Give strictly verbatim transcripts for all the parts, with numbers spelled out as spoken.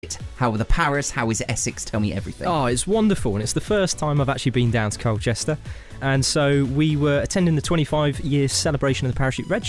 How are the Paras? How is Essex? Tell me everything. Oh, it's wonderful, and it's the first time I've actually been down to Colchester. And so we were attending the twenty-five year celebration of the Parachute Reg,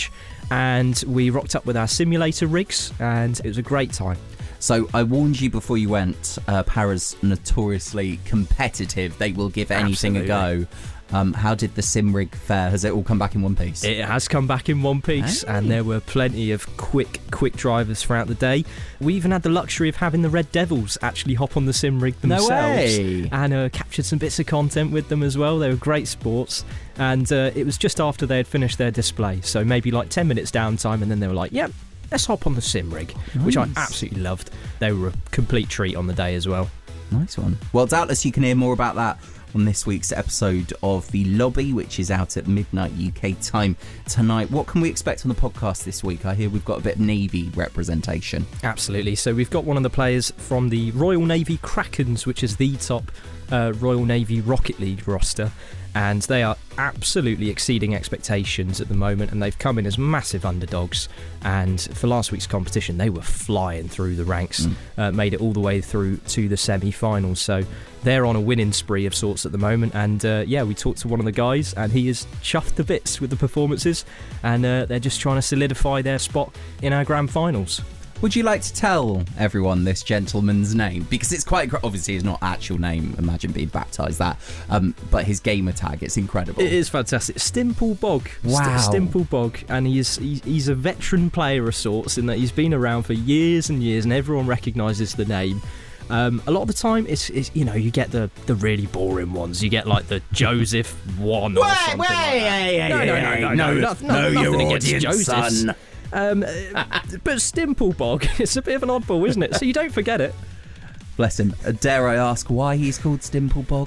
and we rocked up with our simulator rigs, and it was a great time. So I warned you before you went, uh, Paras notoriously competitive. They will give anything Absolutely. a go. Um, how did the sim rig fare? Has it all come back in one piece? It has come back in one piece, Hey. and there were plenty of quick, quick drivers throughout the day. We even had the luxury of having the Red Devils actually hop on the sim rig No themselves, way. and uh, captured some bits of content with them as well. They were great sports, and uh, it was just after they had finished their display, so maybe like ten minutes downtime, and then they were like, "Yep, let's hop on the sim rig," Nice. which I absolutely loved. They were a complete treat on the day as well. Nice one. Well, doubtless you can hear more about that on this week's episode of The Lobby, which is out at midnight U K time tonight. What can we expect on the podcast this week? I hear we've got a bit of Navy representation. Absolutely. So we've got one of the players from the Royal Navy Krakens, which is the top uh, Royal Navy Rocket League roster, and they are absolutely exceeding expectations at the moment, and they've come in as massive underdogs, and for last week's competition they were flying through the ranks, mm. uh, made it all the way through to the semi-finals, so they're on a winning spree of sorts at the moment. And uh, yeah, we talked to one of the guys, and he is chuffed to bits with the performances, and uh, they're just trying to solidify their spot in our grand finals. Would you like to tell everyone this gentleman's name? Because it's quite, obviously his not actual name, imagine being baptised that, um, but his gamer tag, it's incredible. It is fantastic. Stimple Bog. Wow. St- Stimple Bog. And he's, he's a veteran player of sorts in that he's been around for years and years, and everyone recognises the name. Um, a lot of the time, it's, it's you know, you get the, the really boring ones. You get like the Joseph one or Wait, something wait, like that. hey, hey, no, no, no, hey, no, no, no, no, know nothing your against audience, Joseph's. son. Um, but Stimple Bog, it's a bit of an oddball, isn't it? So you don't forget it. Bless him. Uh, dare I ask why he's called Stimple Bog?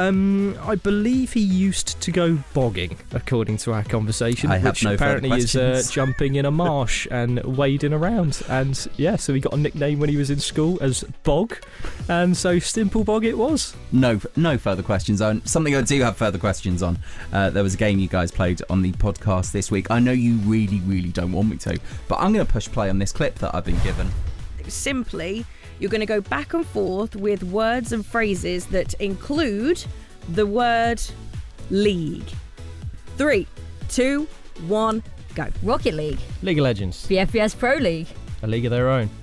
Um, I believe he used to go bogging, according to our conversation, I have which no further apparently is uh, questions. jumping in a marsh and wading around. And yeah, so he got a nickname when he was in school as Bog, and so Stimple Bog it was. No, no further questions on. Something I do have further questions on. Uh, there was a game you guys played on the podcast this week. I know you really, really don't want me to, but I'm going to push play on this clip that I've been given. Simply, you're going to go back and forth with words and phrases that include the word league. Three, two, one, go. Rocket League. League of Legends, The F P S Pro League. a league of their own.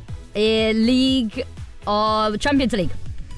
A League of Champions League.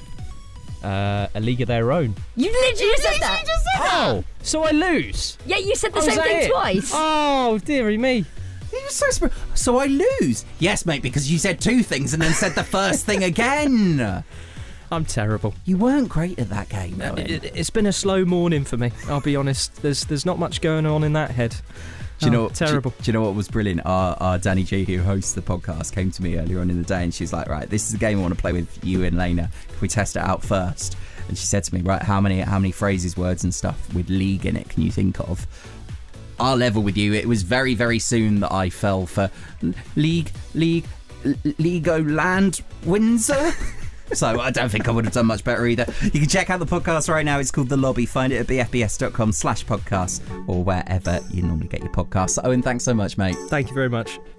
Uh, a league of their own. You literally just said that. just said Oh, so I lose. Yeah, you said the Oh, is same that thing it? twice. Oh, dearie me. He was so sp- so I lose. Yes, mate, because you said two things and then said the first thing again. I'm terrible. You weren't great at that game, though. It, it, it's been a slow morning for me, I'll be honest. There's there's not much going on in that head. Do you know? Oh, what- terrible. Do, do you know what was brilliant? Our, our Danny G, who hosts the podcast, came to me earlier on in the day, and she's like, "Right, this is a game I want to play with you and Lena. Can we test it out first?" And she said to me, "Right, how many how many phrases, words, and stuff with league in it can you think of?" I'll level with you. It was very, very soon that I fell for league, league, L- Legoland Windsor. So I don't think I would have done much better either. You can check out the podcast right now. It's called The Lobby. Find it at b f b s dot com slash podcast or wherever you normally get your podcasts. Owen, thanks so much, mate. Thank you very much.